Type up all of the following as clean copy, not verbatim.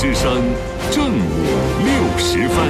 之声正午60分。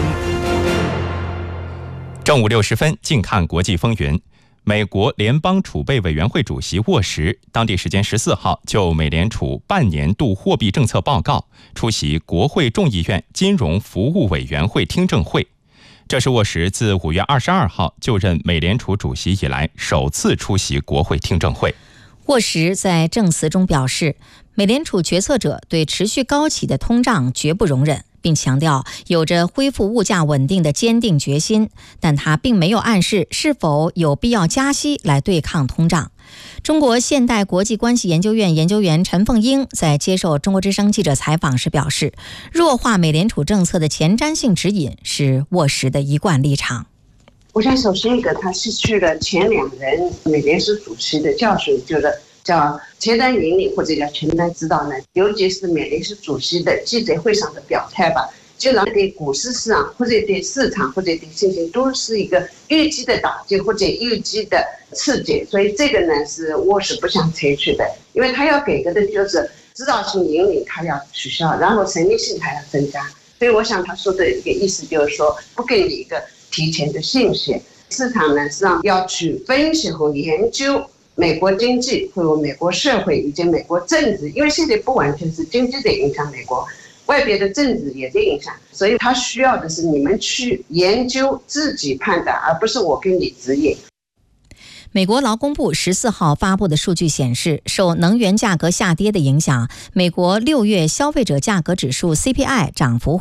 正午60分，近看国际风云。美国联邦储备委员会主席沃什当地时间14号就美联储半年度货币政策报告出席国会众议院金融服务委员会听证会。这是沃什自5月22号就任美联储主席以来首次出席国会听证会。 沃什在证词中表示，美联储决策者对持续高企的通胀绝不容忍，并强调有着恢复物价稳定的坚定决心，但他并没有暗示是否有必要加息来对抗通胀。中国现代国际关系研究院研究员陈凤英在接受中国之声记者采访时表示，弱化美联储政策的前瞻性指引是沃什的一贯立场。 我想首先一个，他失去了前2任美联储主席的教训，就是叫前瞻引领或者叫前瞻指导呢，尤其是美联储主席的记者会上的表态吧，就让对股市市场或者对市场或者对信心都是一个预期的打击或者预期的刺激，所以这个呢是沃什不想采取的，因为他要给的就是指导性引领他要取消，然后神秘性他要增加，所以我想他说的一个意思就是说不给你一个提前的信息，市场呢实际上要去分析和研究美国经济或者美国社会以及美国政治，因为现在不完全是经济的影响美国，外边的政治也在影响，所以他需要的是你们去研究自己判断，而不是我给你指引。 美国劳工部14号发布的数据显示，受能源价格下跌的影响，美国6月消费者价格指数 CPI 涨幅